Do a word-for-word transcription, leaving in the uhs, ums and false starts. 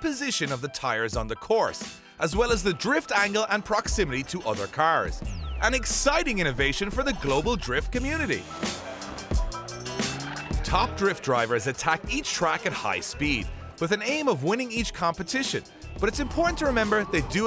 position of the tires on the course, as well as the drift angle and proximity to other cars. An exciting innovation for the global drift community. Top drift drivers attack each track at high speed, with an aim of winning each competition, but it's important to remember they do